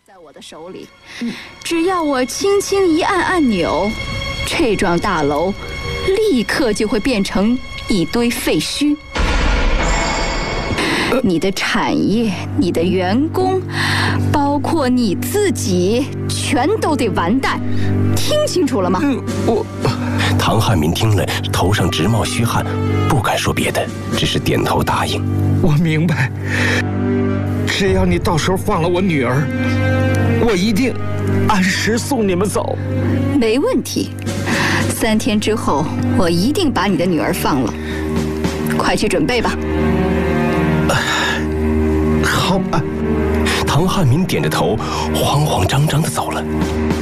在我的手里，只要我轻轻一按按钮，这幢大楼立刻就会变成一堆废墟。你的产业、你的员工，包括你自己，全都得完蛋。听清楚了吗？ 唐汉民听了，头上直冒虚汗，不敢说别的，只是点头答应。 我明白，只要你到时候放了我女儿，我一定按时送你们走。 没问题，3天之后我一定把你的女儿放了。快去准备吧。 好吧。 唐汉民点着头，慌慌张张地走了。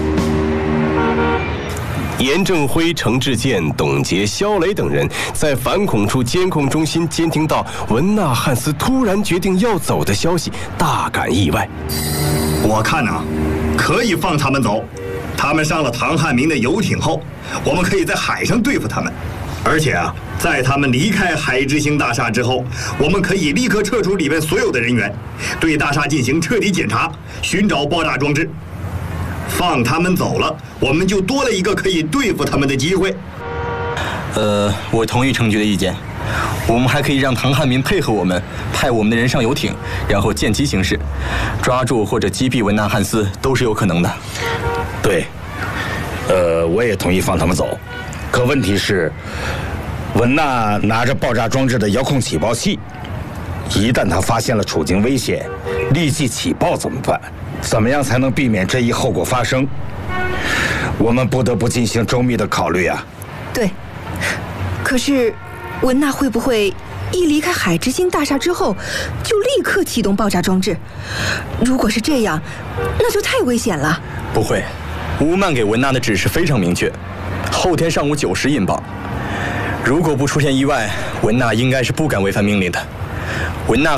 严正辉、程志健、董洁、肖雷等人在反恐处监控中心监听到文纳汉斯突然决定要走的消息，大感意外。 我看呐，可以放他们走。他们上了唐汉民的游艇后，我们可以在海上对付他们。而且啊，在他们离开海之星大厦之后，我们可以立刻撤出里面所有的人员，对大厦进行彻底检查，寻找爆炸装置。放他们走了，我们就多了一个可以对付他们的机会。 我同意程局的意见。我们还可以让唐汉民配合我们，派我们的人上游艇，然后见机行事，抓住或者击毙文纳汉斯都是有可能的。 对，我也同意放他们走。可问题是，文纳拿着爆炸装置的遥控起爆器，一旦他发现了处境危险，立即起爆怎么办？怎么样才能避免这一后果发生？我们不得不进行周密的考虑啊。 对，可是文纳会不会一离开海之星大厦之后，就立刻启动爆炸装置？如果是这样，那就太危险了。 不会，乌曼给文纳的指示非常明确，后天上午9时引爆。如果不出现意外，文纳应该是不敢违反命令的。文纳